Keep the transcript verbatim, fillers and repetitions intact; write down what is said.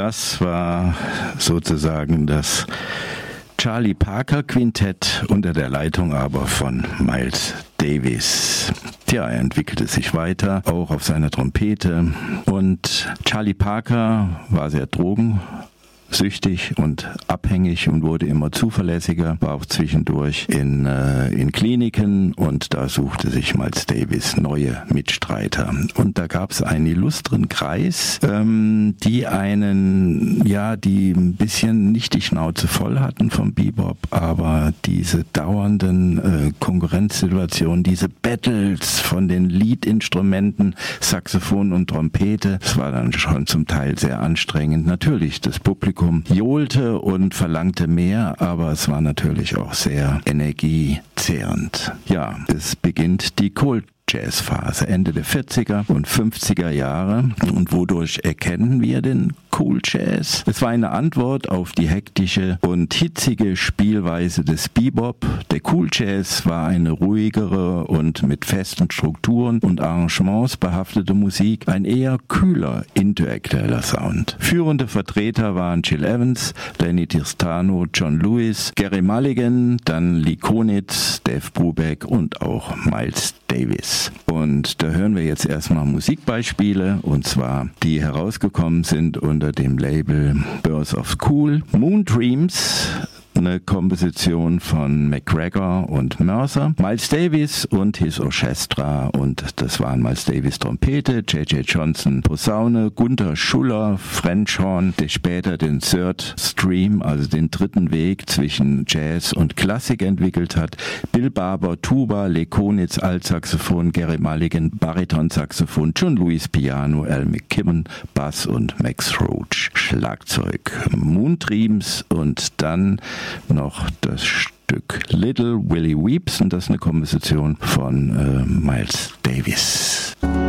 Das war sozusagen das Charlie Parker Quintett unter der Leitung aber von Miles Davis. Tja, er entwickelte sich weiter, auch auf seiner Trompete. Und Charlie Parker war sehr drogensüchtig und abhängig und wurde immer zuverlässiger, war auch zwischendurch in, äh, in Kliniken und da suchte sich Miles Davis neue Mitstreiter. Und da gab es einen illustren Kreis, ähm, die einen, ja, die ein bisschen nicht die Schnauze voll hatten vom Bebop, aber diese dauernden äh, Konkurrenzsituationen, diese Battles von den Leadinstrumenten, Saxophon und Trompete, das war dann schon zum Teil sehr anstrengend. Natürlich, das Publikum johlte und verlangte mehr, aber es war natürlich auch sehr energiezehrend. Ja, es beginnt die Cold Jazzphase, Ende der vierziger und fünfziger Jahre. Und wodurch erkennen wir den Cool Jazz? Es war eine Antwort auf die hektische und hitzige Spielweise des Bebop. Der Cool Jazz war eine ruhigere und mit festen Strukturen und Arrangements behaftete Musik, ein eher kühler, intellektueller Sound. Führende Vertreter waren Gil Evans, Lenny Tristano, John Lewis, Gerry Mulligan, dann Lee Konitz, Dave Brubeck und auch Miles Davis. Und da hören wir jetzt erstmal Musikbeispiele, und zwar die herausgekommen sind unter dem Label Birth of Cool. Moon Dreams, eine Komposition von McGregor und Mercer, Miles Davis und His Orchestra, und das waren Miles Davis Trompete, J J Johnson Posaune, Gunther Schuller French Horn, der später den Third Stream, also den dritten Weg zwischen Jazz und Klassik entwickelt hat, Bill Barber Tuba, Lee Konitz Altsaxophon, Gerry Mulligan Baritonsaxophon, John Lewis Piano, Al McKibben Bass und Max Roach Schlagzeug. Moon Dreams und dann noch das Stück Little Willie Weeps, und das ist eine Komposition von äh, Miles Davis.